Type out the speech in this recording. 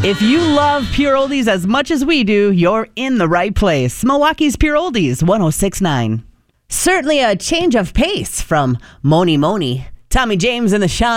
If you love Pure Oldies as much as we do, you're in the right place. Milwaukee's Pure Oldies, 106.9. Certainly a change of pace from Moni Moni. Tommy James and the Shine.